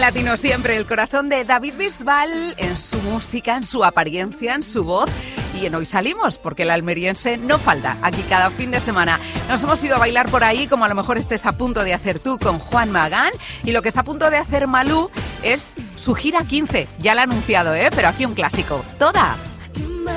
Latino siempre, el corazón de David Bisbal en su música, en su apariencia, en su voz. Y en Hoy Salimos, porque el almeriense no falta aquí cada fin de semana. Nos hemos ido a bailar por ahí, como a lo mejor estés a punto de hacer tú con Juan Magán. Y lo que está a punto de hacer Malú es su gira 15. Ya la ha anunciado, pero aquí un clásico. Toda.